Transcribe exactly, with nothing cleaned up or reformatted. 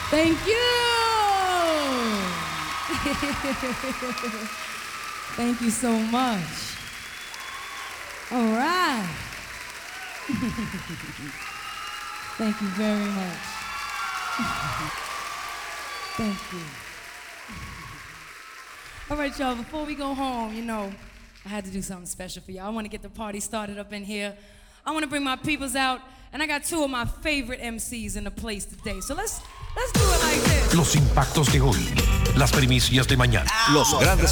Thank you. Thank you so much. All right. Thank you very much. Thank you. All right, y'all, before we go home, you know, I had to do something special for y'all. I want to get the party started up in here. I want to bring my peoples out, and I got two of my favorite M Cs in the place today. So let's let's do it like this. Los impactos de hoy, las primicias de mañana. Los grandes